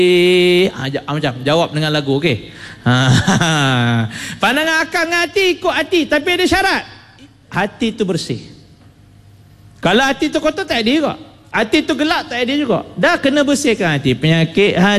Macam jawab dengan lagu, okey. Pandangan akal dengan hati, ikut hati, tapi ada syarat. Hati tu bersih. Kalau hati tu kotor, tak ada juga. Hati tu gelap, tak ada juga. Dah kena bersihkan hati. Penyakit hati